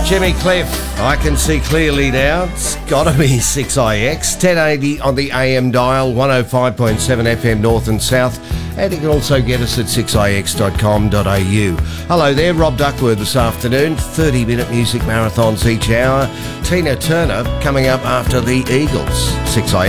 Jimmy Cliff, I can see clearly now. It's got to be 6IX, 1080 on the AM dial, 105.7 FM north and south. And you can also get us at 6ix.com.au. Hello there, Rob Duckworth this afternoon. 30-minute music marathons each hour. Tina Turner coming up after the Eagles. 6IX.